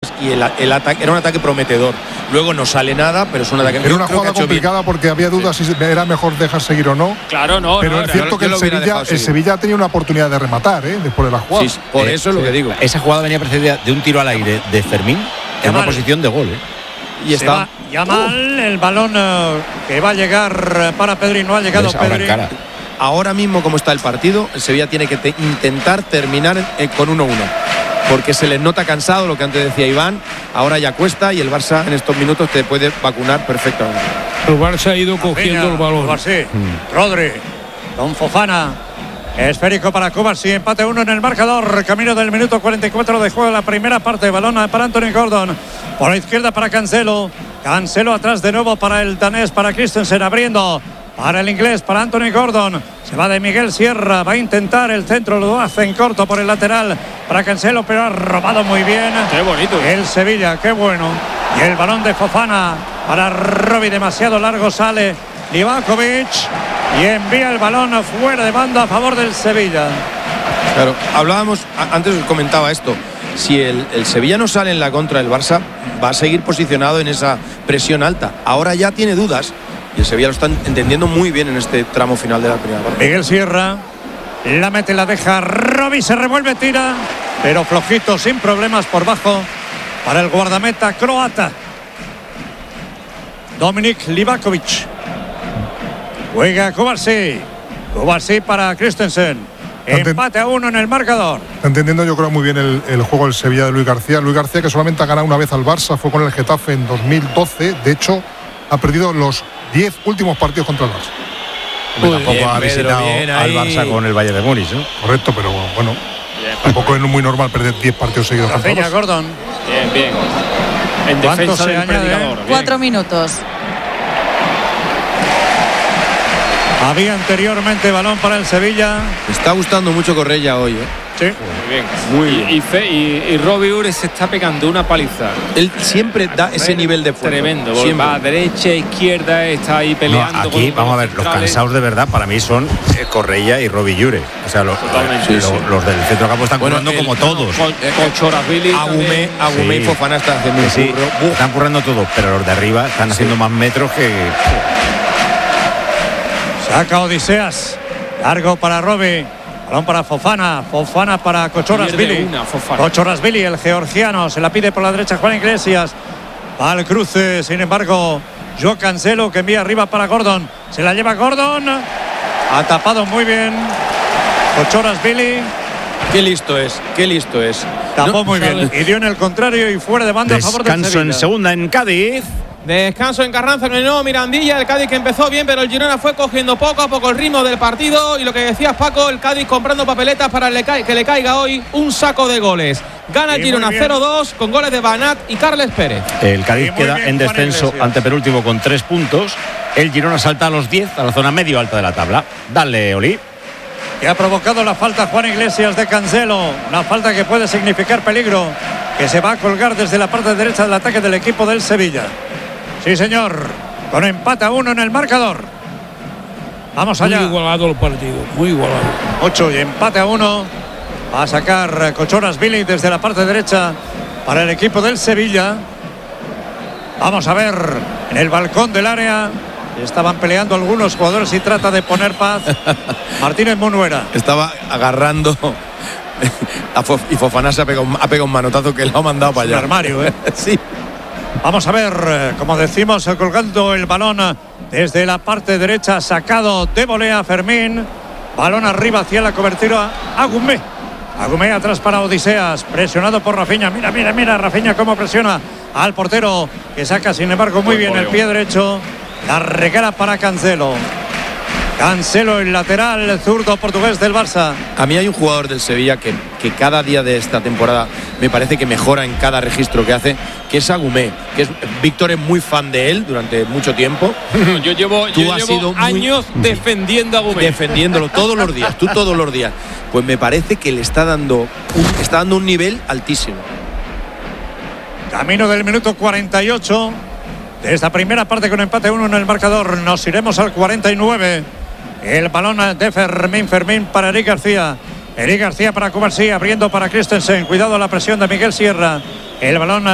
y el ataque era un ataque prometedor. Luego no sale nada, pero es un ataque. Era una jugada complicada porque había dudas si era mejor dejar seguir o no. Claro, no. Pero es cierto que el Sevilla tenía una oportunidad de rematar, después de la jugada. Sí, por eso es lo que digo. Esa jugada venía precedida de un tiro al aire de Fermín en una posición de gol. Y está Yamal, el balón que va a llegar para Pedri, no ha llegado Pedri. Ahora mismo, como está el partido, el Sevilla tiene que intentar terminar con 1-1. Porque se les nota cansado, lo que antes decía Iván. Ahora ya cuesta y el Barça en estos minutos te puede vacunar perfectamente. El Barça ha ido cogiendo el balón. Rodri, Don Fofana. Esférico para Cubarsí, empate 1 en el marcador. Camino del minuto 44 de juego, la primera parte. Balón para Anthony Gordon. Por la izquierda para Cancelo. Cancelo atrás de nuevo para el danés, para Christensen, abriendo. Para el inglés, para Anthony Gordon. Se va de Miguel Sierra. Va a intentar el centro. Lo hace en corto por el lateral. Para Cancelo, pero ha robado muy bien. Qué bonito. El Sevilla, qué bueno. Y el balón de Fofana para Robbie. Demasiado largo sale Livakovic. Y envía el balón fuera de banda a favor del Sevilla. Claro, hablábamos, antes os comentaba esto. Si el Sevilla no sale en la contra del Barça, va a seguir posicionado en esa presión alta. Ahora ya tiene dudas. Y el Sevilla lo está entendiendo muy bien en este tramo final de la primera parte. Miguel Sierra la mete, la deja. Robbie se revuelve, tira, pero flojito, sin problemas por bajo para el guardameta croata Dominik Livakovic. Juega Cubarsí. Cubarsí para Christensen. Empate a 1 en el marcador. Está entendiendo, yo creo, muy bien el juego del Sevilla de Luis García. Luis García, que solamente ha ganado una vez al Barça, fue con el Getafe en 2012. De hecho, ha perdido los 10 últimos partidos contra el Barça. Tampoco ha visitado al Barça con el Bayern de Múnich, ¿no? Correcto, pero bueno, tampoco es muy normal perder 10 partidos seguidos contra el Barça. Gordon. Bien. En defensa del predicador. 4 minutos. Había anteriormente balón para el Sevilla. Me está gustando mucho Correia hoy, Sí. Muy bien. Y Robbie Ure se está pegando una paliza. Él siempre da ese nivel de fuerza. Tremendo. Siempre. Va a derecha, izquierda, está ahí peleando. No, aquí, vamos a ver, los cansados de verdad para mí son Correia y Robbie Ure. O sea, los del centrocampo están currando como todos. Kochorazvili. Agumé y Fofana están haciendo un curro. Están currando todos, pero los de arriba están haciendo más metros que... Saca Odiseas. Largo para Robbie. Balón para Fofana. Fofana para Kochorazvili. Kochorazvili, el georgiano. Se la pide por la derecha Juan Iglesias. Va al cruce, sin embargo, Joao Cancelo, que envía arriba para Gordon. Se la lleva Gordon. Ha tapado muy bien Kochorazvili. Qué listo es. Tapó muy bien. Y dio en el contrario y fuera de banda a favor del Sevilla. Descanso en segunda en Cádiz. Descanso en Carranza, en el nuevo Mirandilla. El Cádiz que empezó bien, pero el Girona fue cogiendo poco a poco el ritmo del partido. Y lo que decías, Paco, el Cádiz comprando papeletas para que le caiga hoy un saco de goles. Gana el Girona 0-2 con goles de Banat y Carles Pérez. El Cádiz queda en descenso antepenúltimo con 3 puntos. El Girona salta a los 10, a la zona medio alta de la tabla. Dale, Oli. Que ha provocado la falta Juan Iglesias de Cancelo. Una falta que puede significar peligro. Que se va a colgar desde la parte derecha del ataque del equipo del Sevilla. Sí, señor, con empate a 1 en el marcador. Vamos allá. Muy igualado el partido, muy igualado. 8 y empate a 1. Va a sacar Kochorazvili desde la parte derecha para el equipo del Sevilla. Vamos a ver en el balcón del área. Estaban peleando algunos jugadores y trata de poner paz. Martínez Munuera. Estaba agarrando y Fofana se ha pegado un manotazo que lo ha mandado para allá. Un armario, Sí. Vamos a ver, como decimos, colgando el balón desde la parte derecha, sacado de volea Fermín. Balón arriba hacia la cobertura. Agumé atrás para Odiseas, presionado por Rafinha. Mira Rafinha cómo presiona al portero, que saca sin embargo muy bien el pie derecho. La regala para Cancelo. Cancelo, el lateral zurdo portugués del Barça. A mí hay un jugador del Sevilla que cada día de esta temporada me parece que mejora en cada registro que hace, que es Agumé, Víctor es muy fan de él durante mucho tiempo. Yo llevo años defendiendo a Agumé. Defendiéndolo todos los días, tú todos los días. Pues me parece que le está dando un nivel altísimo. Camino del minuto 48 de esta primera parte con empate 1 en el marcador. Nos iremos al 49. El balón de Fermín para Eric García. Eric García para Cubarsí, abriendo para Christensen. Cuidado la presión de Miguel Sierra. El balón